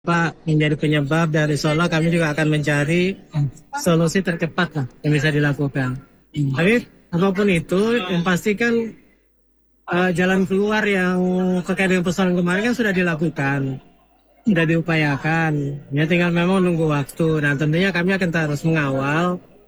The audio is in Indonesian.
Pak menjadi penyebab dari Solo, kami juga akan mencari solusi tercepat lah yang bisa dilakukan. Tapi apapun itu, yang pasti kan jalan keluar yang terkait dengan persoalan kemarin kan sudah dilakukan, sudah diupayakan. Ya tinggal memang nunggu waktu. Dan tentunya kami akan terus mengawal